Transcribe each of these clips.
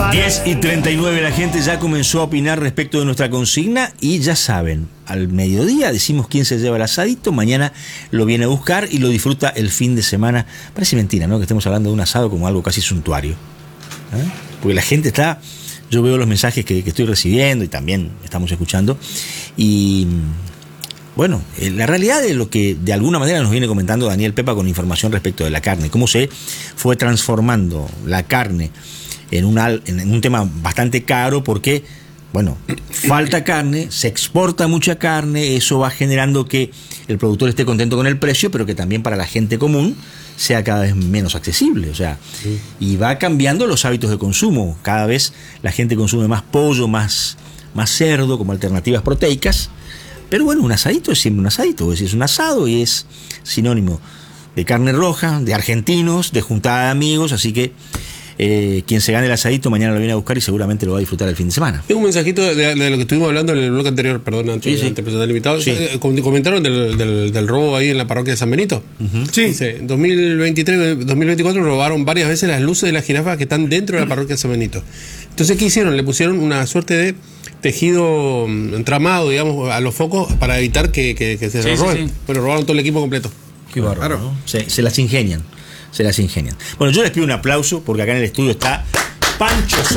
10:39, la gente ya comenzó a opinar respecto de nuestra consigna y ya saben, al mediodía decimos quién se lleva el asadito, mañana lo viene a buscar y lo disfruta el fin de semana. Parece mentira, ¿no?, que estemos hablando de un asado como algo casi suntuario, porque la gente está, yo veo los mensajes que estoy recibiendo y también estamos escuchando y bueno, la realidad es lo que de alguna manera nos viene comentando Daniel Pepa con información respecto de la carne, cómo se fue transformando la carne en un tema bastante caro porque, bueno, falta carne, se exporta mucha carne, eso va generando que el productor esté contento con el precio, pero que también para la gente común sea cada vez menos accesible, o sea, y va cambiando los hábitos de consumo, cada vez la gente consume más pollo, más cerdo como alternativas proteicas, pero bueno, un asadito es siempre un asadito, es decir, es un asado y es sinónimo de carne roja, de argentinos, de juntada de amigos, así que quien se gane el asadito mañana lo viene a buscar y seguramente lo va a disfrutar el fin de semana. Tengo un mensajito de lo que estuvimos hablando en el bloque anterior, perdón, antes de presentar al invitado. Sí. Comentaron del robo ahí en la parroquia de San Benito. Sí. Dice, 2023, 2024 robaron varias veces las luces de la jirafa que están dentro de la parroquia de San Benito. Entonces, ¿qué hicieron? Le pusieron una suerte de tejido entramado, digamos, a los focos para evitar que se los roben. Sí. Bueno, robaron todo el equipo completo. Qué bárbaro, ¿no? Se las ingenian. Bueno, yo les pido un aplauso porque acá en el estudio está Pancho Sá,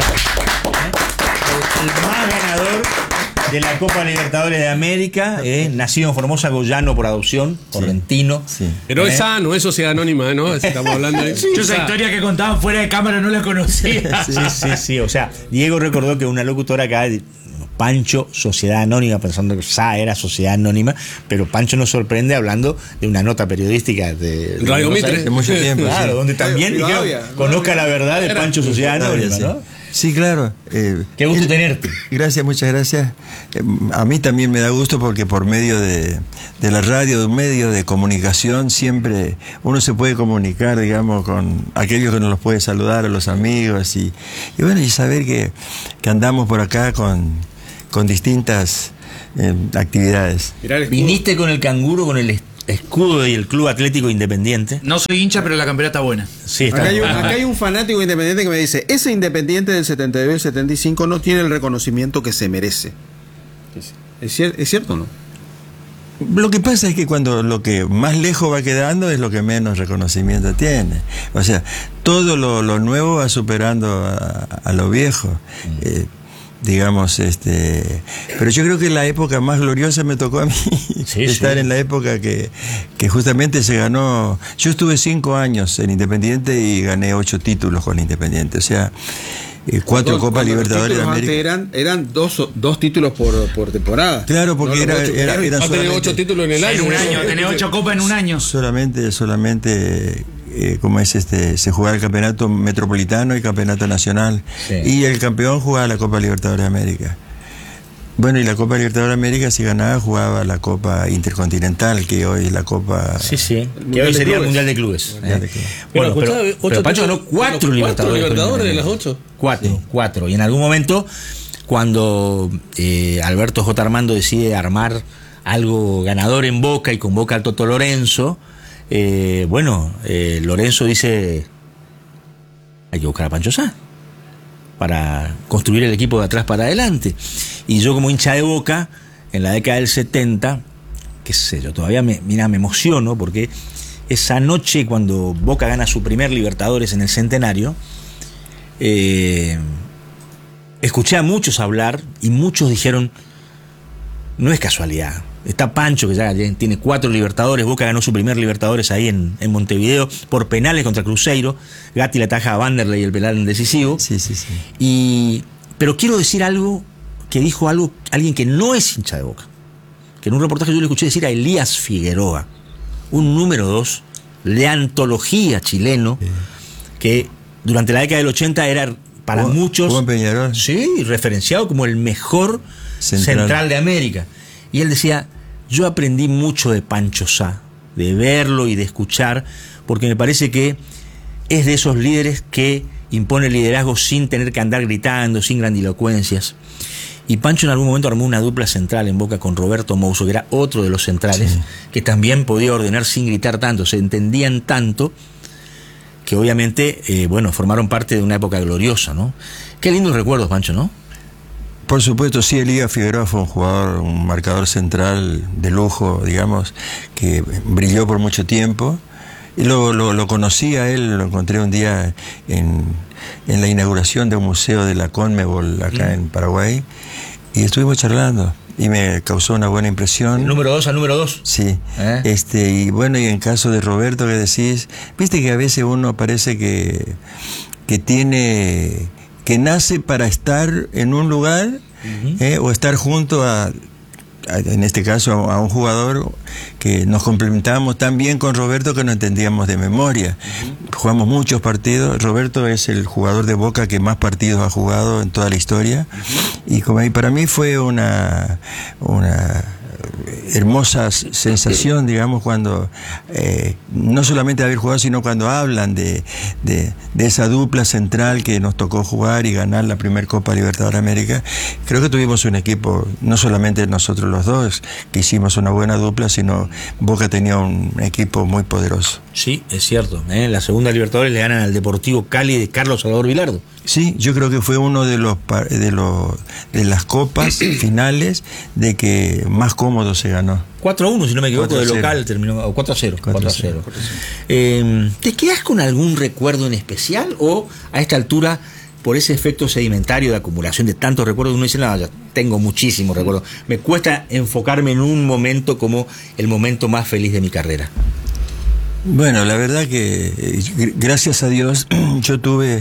el más ganador de la Copa Libertadores de América, nacido en Formosa, goyano por adopción, correntino. Sí. Pero es sano, es sociedad anónima, ¿no? Estamos hablando de... Yo esa historia que contaban fuera de cámara no la conocía. Sí. O sea, Diego recordó que una locutora acá, Pancho, sociedad anónima, pensando que Sá era sociedad anónima, pero Pancho nos sorprende hablando de una nota periodística de Radio Mitre de mucho tiempo. Claro, donde también dijeron, conozca la verdad de Pancho, sociedad anónima, ¿no? Sí, claro. Qué gusto tenerte. Gracias, muchas gracias. A mí también me da gusto porque por medio de la radio, de un medio de comunicación, siempre uno se puede comunicar, digamos, con aquellos que nos los puede saludar, a los amigos, y bueno, y saber que andamos por acá con distintas actividades. Viniste con el canguro, con el escudo y el Club Atlético Independiente. No soy hincha, pero la campera está buena. Sí, está acá hay un fanático Independiente que me dice, ese Independiente del 72 y el 75 no tiene el reconocimiento que se merece. ¿Es cierto o no? Lo que pasa es que cuando lo que más lejos va quedando es lo que menos reconocimiento tiene. O sea, todo lo nuevo va superando a lo viejo. Digamos, pero yo creo que la época más gloriosa me tocó a mí, estar en la época que justamente se ganó. Yo estuve 5 años en Independiente y gané 8 títulos con Independiente, o sea, 4 Copas Libertadores de América. Eran dos títulos por temporada. Claro, porque eran solamente 8 títulos en el año. En un año, tenés 8 copas en un año. Solamente como es se jugaba el campeonato metropolitano y el campeonato nacional, y el campeón jugaba la Copa Libertadores de América. Bueno, y la Copa Libertadores de América, si ganaba, jugaba la Copa Intercontinental, que hoy es la Copa... que hoy sería el Mundial de Clubes. Bueno, pero Pancho ganó 4 Libertadores de las 8. 4. Y en algún momento, cuando Alberto J. Armando decide armar algo ganador en Boca y convoca al Toto Lorenzo, Lorenzo dice, hay que buscar a Pancho Sá para construir el equipo de atrás para adelante. Y yo, como hincha de Boca, en la década del 70, qué sé yo, todavía me emociono porque esa noche cuando Boca gana su primer Libertadores en el Centenario, escuché a muchos hablar y muchos dijeron, no es casualidad. Está Pancho, que ya tiene 4 Libertadores. Boca ganó su primer Libertadores ahí en Montevideo por penales contra Cruzeiro. Gatti le ataja a Vanderlei el penal decisivo. Sí. Pero quiero decir algo que dijo alguien que no es hincha de Boca. Que en un reportaje yo le escuché decir a Elías Figueroa, un número 2 de antología chileno, que durante la década del 80 era para muchos referenciado como el mejor central de América. Y él decía, yo aprendí mucho de Pancho Sá, de verlo y de escuchar, porque me parece que es de esos líderes que impone liderazgo sin tener que andar gritando, sin grandilocuencias. Y Pancho en algún momento armó una dupla central en Boca con Roberto Mouso, que era otro de los centrales, que también podía ordenar sin gritar tanto, se entendían tanto, que obviamente, bueno, formaron parte de una época gloriosa, ¿no? Qué lindos recuerdos, Pancho, ¿no? Por supuesto, sí, Elías Figueroa fue un jugador, un marcador central de lujo, digamos, que brilló por mucho tiempo. Y lo conocí a él, lo encontré un día en la inauguración de un museo de la Conmebol acá en Paraguay, y estuvimos charlando y me causó una buena impresión. ¿El número 2 al número 2? Sí. Y bueno, y en caso de Roberto que decís, viste que a veces uno parece que nace para estar en un lugar, o estar junto en este caso a un jugador que nos complementábamos tan bien con Roberto que nos entendíamos de memoria. Jugamos muchos partidos. Roberto es el jugador de Boca que más partidos ha jugado en toda la historia, y para mí fue una hermosa sensación, digamos, cuando no solamente haber jugado, sino cuando hablan de esa dupla central que nos tocó jugar y ganar la primera Copa Libertadores de América. Creo que tuvimos un equipo, no solamente nosotros los dos, que hicimos una buena dupla, sino Boca tenía un equipo muy poderoso. Sí, es cierto. La segunda Libertadores le ganan al Deportivo Cali de Carlos Salvador Vilardo. Sí, yo creo que fue uno de las copas finales de que más cómodo se ganó. 4-1, si no me equivoco, 4-0. de local terminó, o 4-0. 4-0. ¿Te quedas con algún recuerdo en especial, o a esta altura, por ese efecto sedimentario de acumulación de tantos recuerdos, uno dice, no, ya tengo muchísimos recuerdos, me cuesta enfocarme en un momento como el momento más feliz de mi carrera? Bueno, la verdad que gracias a Dios yo tuve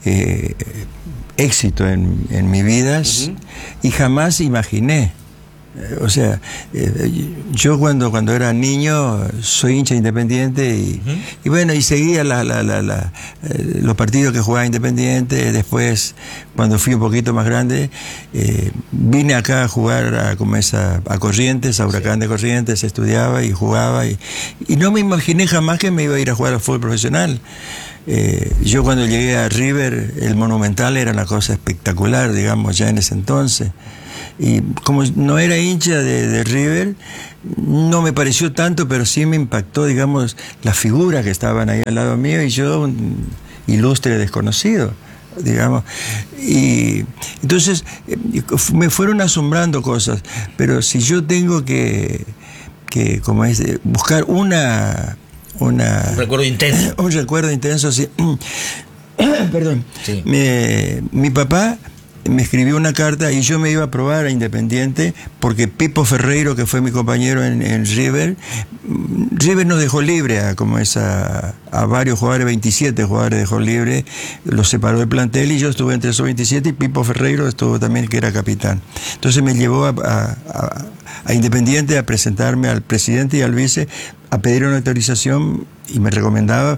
éxito en mi vida, y jamás imaginé. O sea, yo cuando era niño soy hincha de Independiente y bueno, y seguía los partidos que jugaba Independiente. Después, cuando fui un poquito más grande, vine acá a jugar a Corrientes, a Huracán de Corrientes, estudiaba y jugaba, y no me imaginé jamás que me iba a ir a jugar al fútbol profesional. Yo cuando llegué a River, el Monumental era una cosa espectacular, digamos, ya en ese entonces. Y como no era hincha de River, no me pareció tanto, pero sí me impactó, digamos, las figuras que estaban ahí al lado mío y yo, un ilustre desconocido, digamos. Y entonces me fueron asombrando cosas, pero si yo tengo que como es, buscar un recuerdo intenso. Un recuerdo intenso, sí. Perdón. Sí. Mi papá me escribió una carta y yo me iba a probar a Independiente porque Pipo Ferreiro, que fue mi compañero en River nos dejó libre a varios jugadores, 27 jugadores dejó libre, los separó del plantel y yo estuve entre esos 27 y Pipo Ferreiro estuvo también, que era capitán. Entonces me llevó a Independiente a presentarme al presidente y al vice, a pedir una autorización, y me recomendaba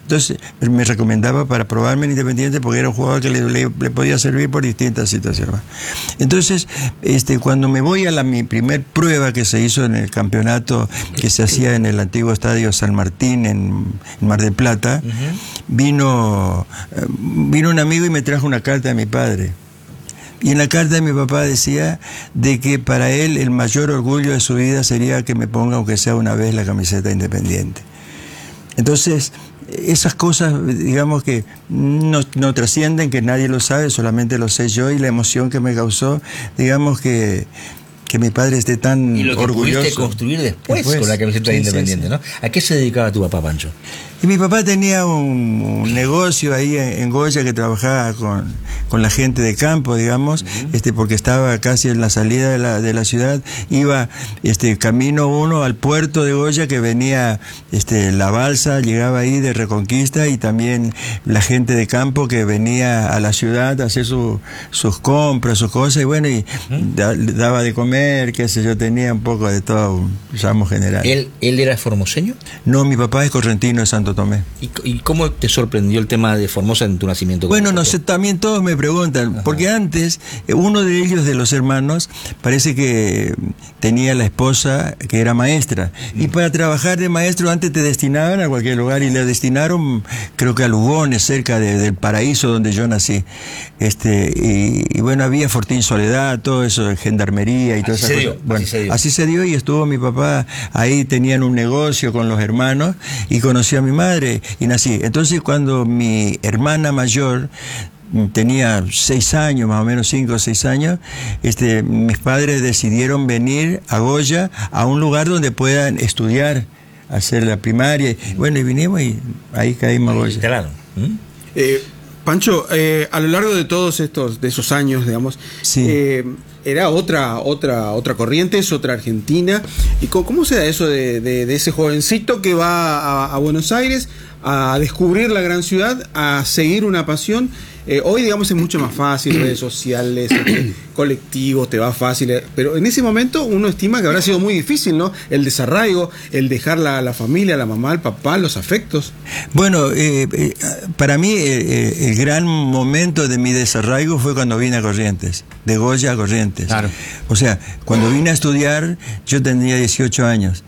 para probarme en Independiente porque era un jugador que le podía servir por distintas situaciones. Entonces, cuando me voy a mi primer prueba que se hizo en el campeonato que se hacía en el antiguo estadio San Martín en Mar del Plata, vino un amigo y me trajo una carta de mi padre. Y en la carta de mi papá decía de que para él el mayor orgullo de su vida sería que me ponga, aunque sea una vez, la camiseta Independiente. Entonces, esas cosas, digamos, que no trascienden, que nadie lo sabe, solamente lo sé yo, y la emoción que me causó, digamos, que mi padre esté tan orgulloso. Y lo que pudiste construir después con la camiseta Independiente, sí. ¿No? ¿A qué se dedicaba tu papá, Pancho? Y mi papá tenía un negocio ahí en Goya que trabajaba con la gente de campo, digamos, porque estaba casi en la salida de la ciudad. Iba camino uno al puerto de Goya, que venía la balsa, llegaba ahí de Reconquista, y también la gente de campo que venía a la ciudad a hacer sus compras, sus cosas, y bueno, y daba de comer, qué sé yo, tenía un poco de todo, digamos, general. ¿Él era formoseño? No, mi papá es correntino de Santo Tomé. ¿Y cómo te sorprendió el tema de Formosa en tu nacimiento? Bueno, no sé, también todos me preguntan, porque antes uno de ellos, de los hermanos, parece que tenía la esposa que era maestra, y para trabajar de maestro antes te destinaban a cualquier lugar, y le destinaron, creo que a Lugones, cerca del Paraíso donde yo nací. Y bueno, había Fortín Soledad, todo eso, gendarmería y todo eso. Bueno, así se dio, y estuvo mi papá ahí, tenían un negocio con los hermanos, y conocí a mi madre. madre y nací. Entonces cuando mi hermana mayor tenía 6 años, más o menos 5 o 6 años, mis padres decidieron venir a Goya, a un lugar donde puedan estudiar, hacer la primaria. Bueno, y vinimos y ahí caímos a Goya. Claro. Pancho, a lo largo de todos esos años, digamos, sí. Era otra corriente, es otra Argentina. ¿Y cómo se da eso de ese jovencito que va a Buenos Aires a descubrir la gran ciudad, a seguir una pasión? Hoy, digamos, es mucho más fácil, redes sociales, colectivos, te va fácil, pero en ese momento uno estima que habrá sido muy difícil, ¿no? El desarraigo, el dejar la familia, la mamá, el papá, los afectos. Bueno, para mí el gran momento de mi desarraigo fue cuando vine a Corrientes, de Goya a Corrientes. Claro. O sea, cuando vine a estudiar, yo tenía 18 años.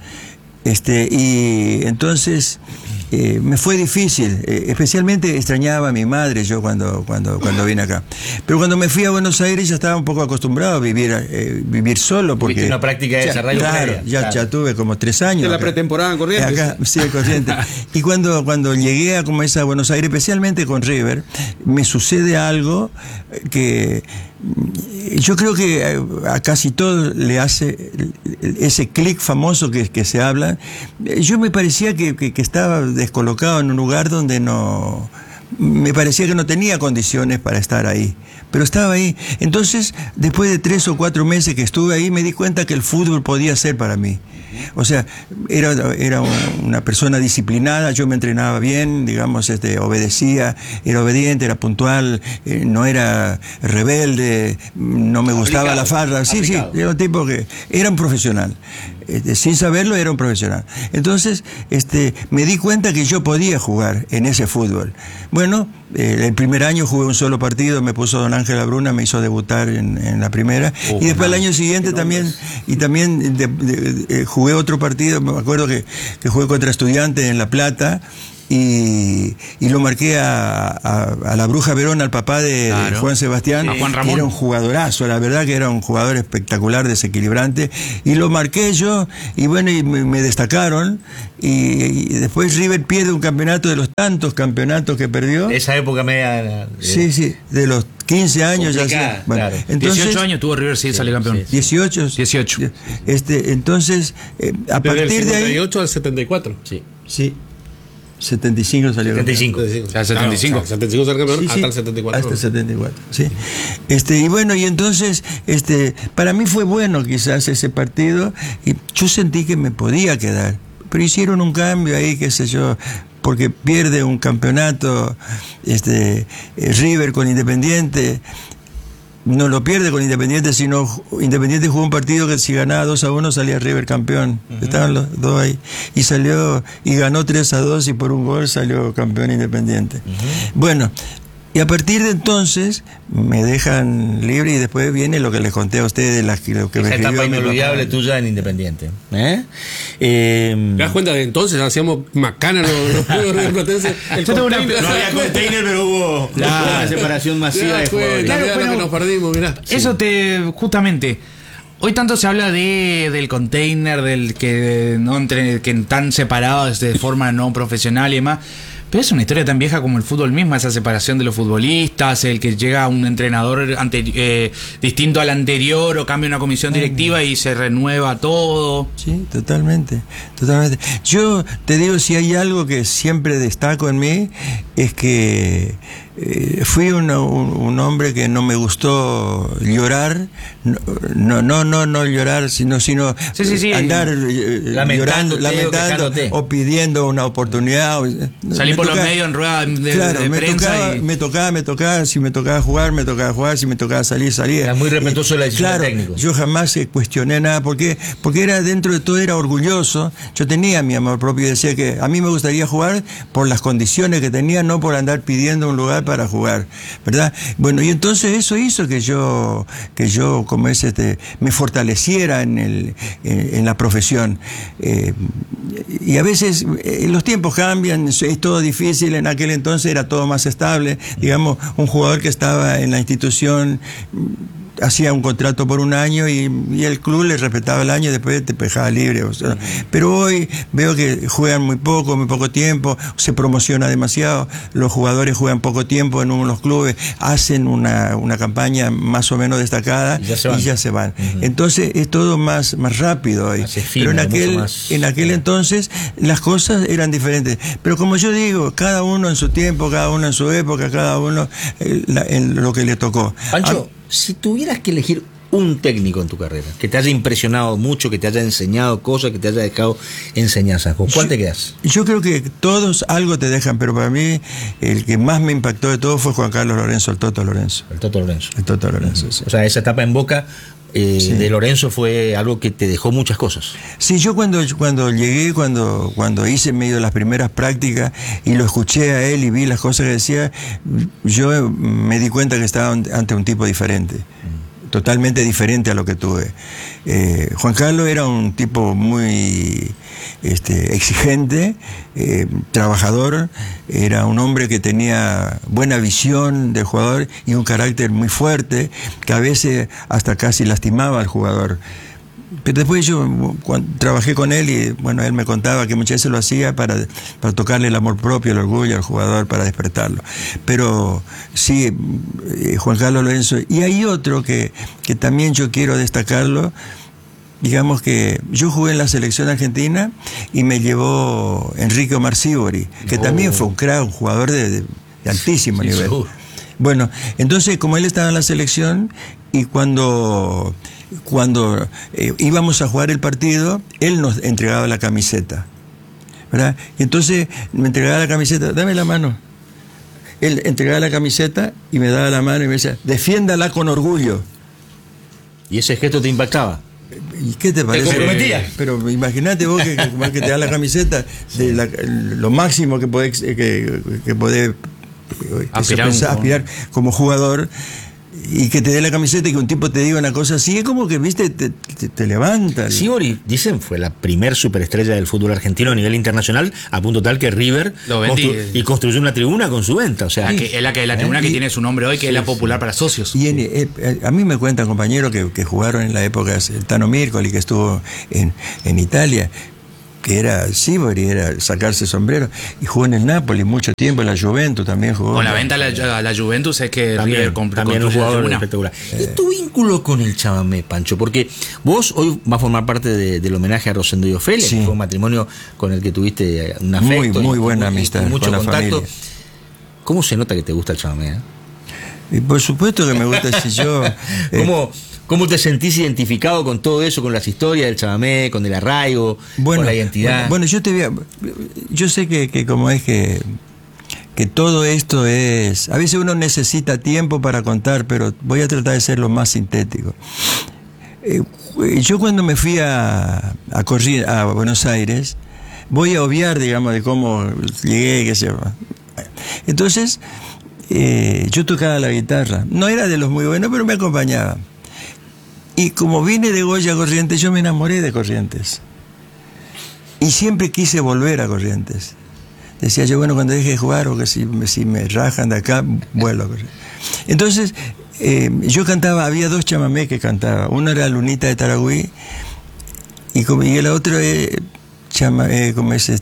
Y entonces me fue difícil, especialmente extrañaba a mi madre yo cuando vine acá. Pero cuando me fui a Buenos Aires ya estaba un poco acostumbrado a vivir solo. Porque tuviste una práctica de desarrollo previa. Ya tuve como 3 años. De la acá. pretemporada en Corrientes. Acá, sí, en Corrientes. Y cuando llegué a Buenos Aires, especialmente con River, me sucede algo que yo creo que a casi todos le hace ese clic famoso que se habla. Yo me parecía que estaba descolocado en un lugar donde no... Me parecía que no tenía condiciones para estar ahí, pero estaba ahí. Entonces, después de 3 o 4 meses que estuve ahí, me di cuenta que el fútbol podía ser para mí. O sea, era una persona disciplinada, yo me entrenaba bien, digamos, obedecía, era obediente, era puntual, no era rebelde, no me gustaba la farra. Sí, era un tipo que era un profesional. Sin saberlo, era un profesional. Entonces, me di cuenta que yo podía jugar en ese fútbol. Bueno, el primer año jugué un solo partido, me puso don Ángel Labruna, me hizo debutar en la primera, y después el año siguiente también jugué otro partido, me acuerdo que jugué contra Estudiantes en La Plata, y lo marqué a la Bruja Verón, al papá de Juan Sebastián, a Juan Ramón. Era un jugadorazo, la verdad que era un jugador espectacular, desequilibrante, y lo marqué yo, y bueno, y me destacaron, y después River pierde un campeonato de los tantos campeonatos que perdió. Esa época media... Sí, de los 15 años complicada, ya. Bueno, claro. entonces, 18 años tuvo River, sí, sale campeón. 18. Entonces, a partir Desde el de ahí... 78 al 74. Sí. 75 salió. 75. O sea, 75. Claro, 75 salió campeón hasta el 74. Hasta el 74, sí. Y bueno, y entonces, para mí fue bueno quizás ese partido, y yo sentí que me podía quedar. Pero hicieron un cambio ahí, qué sé yo, porque pierde un campeonato River con Independiente. No lo pierde con Independiente, sino Independiente jugó un partido que si ganaba 2-1 salía River campeón. Estaban los dos ahí. Y ganó 3-2 y por un gol salió campeón Independiente. Bueno, y a partir de entonces me dejan libre y después viene lo que les conté a ustedes, lo que esa etapa inolvidable tuya en Independiente. ¿Te das cuenta de entonces? Hacíamos macanas los juegos de Platense. No había container, pero hubo una separación masiva de jugadores. Claro, Mirá lo que nos perdimos, mirá. Eso justamente... Hoy tanto se habla del container, del que están separados de forma no profesional y demás. Pero es una historia tan vieja como el fútbol mismo, esa separación de los futbolistas, el que llega un entrenador distinto al anterior o cambia una comisión directiva y se renueva todo. Sí, totalmente. Yo te digo, si hay algo que siempre destaco en mí, es que fui un hombre que no me gustó llorar, no llorar, sino andar llorando, lamentando o pidiendo una oportunidad. Salí por los medios en rueda de prensa. Me tocaba, si me tocaba jugar, si me tocaba salir. Era muy respetuoso de la decisión del técnico. Yo jamás cuestioné nada, porque era dentro de todo, era orgulloso. Yo tenía mi amor propio y decía que a mí me gustaría jugar por las condiciones que tenía, no por andar pidiendo un lugar para jugar, ¿verdad? Bueno, y entonces eso hizo que yo como me fortaleciera en la profesión. Y a veces los tiempos cambian, es todo difícil. En aquel entonces era todo más estable. Digamos, un jugador que estaba en la institución hacía un contrato por un año y el club le respetaba el año y después te dejaba libre. O sea, pero hoy veo que juegan muy poco tiempo, se promociona demasiado, los jugadores juegan poco tiempo en los clubes, hacen una campaña más o menos destacada y ya se van. Entonces es todo más rápido hoy. Pero en aquel entonces las cosas eran diferentes. Pero como yo digo, cada uno en su tiempo, cada uno en su época, cada uno en lo que le tocó. Pancho, si tuvieras que elegir un técnico en tu carrera que te haya impresionado mucho, que te haya enseñado cosas, que te haya dejado enseñanzas, ¿con cuál te quedas? Yo creo que todos algo te dejan, pero para mí el que más me impactó de todo fue Juan Carlos Lorenzo, el Toto Lorenzo. El Toto Lorenzo. El Toto Lorenzo, sí. O sea, esa etapa en Boca de Lorenzo fue algo que te dejó muchas cosas. Sí, yo cuando llegué, cuando hice medio las primeras prácticas y lo escuché a él y vi las cosas que decía, yo me di cuenta que estaba ante un tipo diferente. Totalmente diferente a lo que tuve. Juan Carlos era un tipo muy exigente, trabajador, era un hombre que tenía buena visión del jugador y un carácter muy fuerte, que a veces hasta casi lastimaba al jugador. Pero después yo trabajé con él y bueno, él me contaba que muchas veces lo hacía para tocarle el amor propio, el orgullo al jugador, para despertarlo. Pero sí, Juan Carlos Lorenzo. Y hay otro que también yo quiero destacarlo. Digamos que yo jugué en la selección argentina y me llevó Enrique Omar Sívori, que también fue un crack, un jugador de altísimo nivel. Seguro. Bueno, entonces como él estaba en la selección y cuando íbamos a jugar el partido, él nos entregaba la camiseta, ¿verdad? Y entonces me entregaba la camiseta, dame la mano. Él entregaba la camiseta y me daba la mano y me decía, defiéndala con orgullo. ¿Y ese gesto te impactaba? ¿Y qué te parece? ¿Te comprometía? Pero imagínate vos que te da la camiseta de lo máximo que podés aspirar como jugador, y que te dé la camiseta y que un tipo te diga una cosa así, es como que, viste, te levanta. Sívori, dicen, fue la primer superestrella del fútbol argentino a nivel internacional, a punto tal que River construyó una tribuna con su venta. O sea, es la tribuna que tiene su nombre hoy, que es la popular para socios. Y a mí me cuentan compañeros que jugaron en la época, el Tano Mircoli, que estuvo en Italia, que era Sívori, era sacarse sombrero, y jugó en el Napoli mucho tiempo, en la Juventus también jugó. Con la venta a la Juventus es que River compró también un jugador espectacular. ¿Y tu vínculo con el chamamé, Pancho? Porque vos hoy vas a formar parte del homenaje a Rosendo y Ofelia, que fue un matrimonio con el que tuviste un afecto. Muy buena amistad, mucho con la contacto. familia. ¿Cómo se nota que te gusta el chamamé? Y por supuesto que me gusta. Si yo ¿Cómo te sentís identificado con todo eso, con las historias del chamamé, con el arraigo, con la identidad? Bueno, yo sé que como es que todo esto es... A veces uno necesita tiempo para contar, pero voy a tratar de ser lo más sintético. Yo cuando me fui a Buenos Aires, voy a obviar, digamos, de cómo llegué, qué sé yo. Entonces, yo tocaba la guitarra. No era de los muy buenos, pero me acompañaba. Y como vine de Goya a Corrientes, yo me enamoré de Corrientes. Y siempre quise volver a Corrientes. Decía yo, bueno, cuando deje de jugar, o que si me rajan de acá, vuelvo a Corrientes. Entonces, yo cantaba, había dos chamamés que cantaba. Uno era Lunita de Taragüí, y el otro chamamé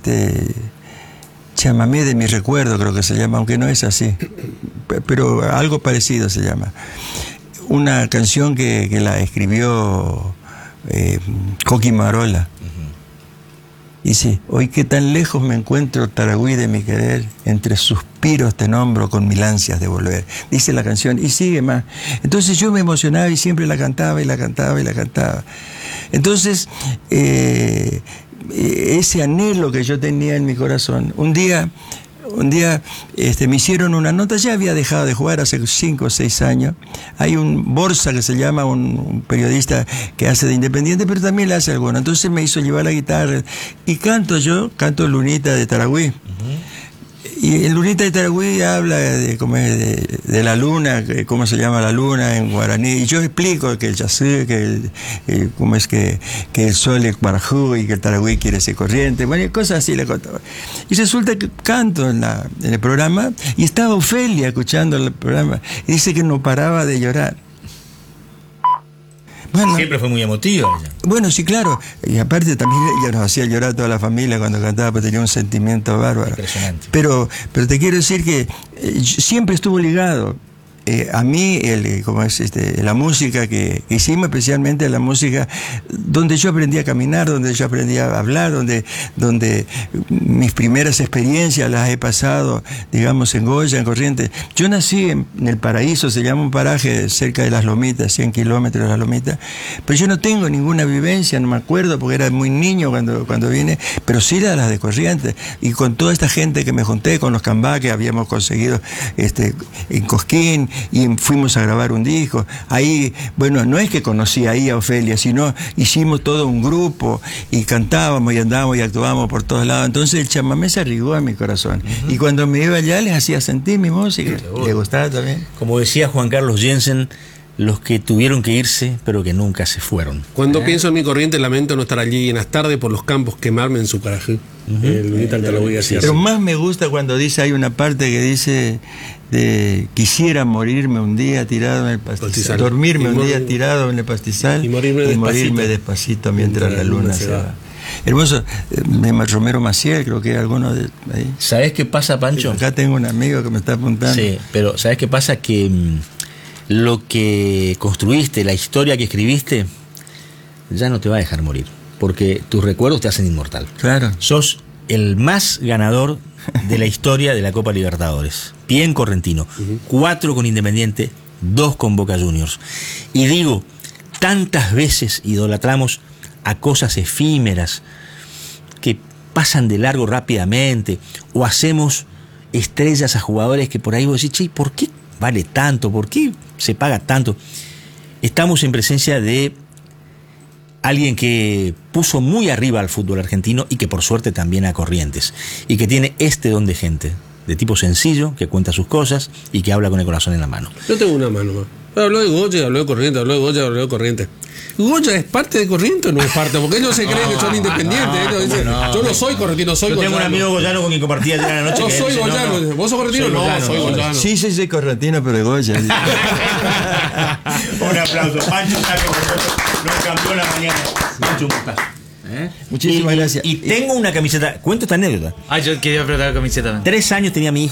de mi recuerdo, creo que se llama, aunque no es así. Pero algo parecido se llama. Una canción que la escribió Coqui Marola. Dice, hoy que tan lejos me encuentro, Taragüí, de mi querer, entre suspiros te nombro con mil ansias de volver. Dice la canción, y sigue más. Entonces yo me emocionaba y siempre la cantaba y la cantaba y la cantaba. Entonces, ese anhelo que yo tenía en mi corazón, un día me hicieron una nota, ya había dejado de jugar hace 5 o 6 años. Hay un Borsa que se llama, un periodista que hace de independiente, pero también le hace alguno. Entonces me hizo llevar la guitarra y canto Lunita de Taragüí. Y el Lunita de Taragüí habla de la luna, cómo se llama la luna en guaraní. Y yo explico que el yacé, cómo es que el sol es Guarajú y que el Taragüí quiere ser corriente. Bueno, cosas así le contaba. Y resulta que canto en el programa y estaba Ofelia escuchando el programa y dice que no paraba de llorar. Bueno, siempre fue muy emotiva ella. Bueno, sí, claro. Y aparte también ella nos hacía llorar a toda la familia cuando cantaba, porque tenía un sentimiento bárbaro. Impresionante. Pero te quiero decir que siempre estuvo ligado. A mí, como es la música que hicimos, especialmente la música donde yo aprendí a caminar, donde yo aprendí a hablar, donde mis primeras experiencias las he pasado, digamos, en Goya, en Corrientes. Yo nací en El Paraíso, se llama un paraje cerca de Las Lomitas, 100 kilómetros de Las Lomitas, pero yo no tengo ninguna vivencia, no me acuerdo porque era muy niño cuando vine, pero sí era las de Corrientes, y con toda esta gente que me junté, con los cambá que habíamos conseguido en Cosquín, y fuimos a grabar un disco. Ahí, bueno, no es que conocí ahí a Ofelia, sino hicimos todo un grupo y cantábamos y andábamos y actuábamos por todos lados. Entonces el chamamé se arraigó a mi corazón. Y cuando me iba allá les hacía sentir mi música. Le gustaba también. Como decía Juan Carlos Jensen, los que tuvieron que irse, pero que nunca se fueron. Cuando pienso en mi Corriente, lamento no estar allí en las tardes por los campos, quemarme en su paraje. Pero más me gusta cuando dice, hay una parte que dice, quisiera morirme un día tirado en el pastizal, dormirme un día tirado en el pastizal y morirme despacito mientras la luna se va. Hermoso. Romero Maciel, creo que alguno de ahí. ¿Sabés qué pasa, Pancho? Acá tengo un amigo que me está apuntando. Sí, pero ¿sabés qué pasa? Que lo que construiste, la historia que escribiste, ya no te va a dejar morir, porque tus recuerdos te hacen inmortal. Claro. Sos el más ganador de la historia de la Copa Libertadores. Bien correntino. 4 con Independiente, 2 con Boca Juniors. Y digo, tantas veces idolatramos a cosas efímeras que pasan de largo rápidamente, o hacemos estrellas a jugadores que por ahí vos decís, che, ¿por qué vale tanto? ¿Por qué se paga tanto? Estamos en presencia de alguien que puso muy arriba al fútbol argentino y que por suerte también a Corrientes, y que tiene don de gente, de tipo sencillo, que cuenta sus cosas y que habla con el corazón en la mano. Yo tengo una mano más. Habló de Goya, habló de Corrientes, habló de Goya, habló de Corrientes. ¿Goya es parte de Corrientes o no es parte? Porque ellos se creen que son independientes. Ellos dicen, yo no soy correntino, soy goyano. Yo tengo un amigo goyano con quien compartía ayer en la noche. Yo soy goyano. No. ¿Vos sos correntino? No, soy goyano. Sí, soy correntino, pero de Goya. Un aplauso. Pancho Saque, por nosotros, nos cambió la mañana. Pancho, un gustazo. Muchísimas gracias. Y tengo una camiseta, cuento esta anécdota. Yo quería preguntar la camiseta. 3 años tenía mi hijo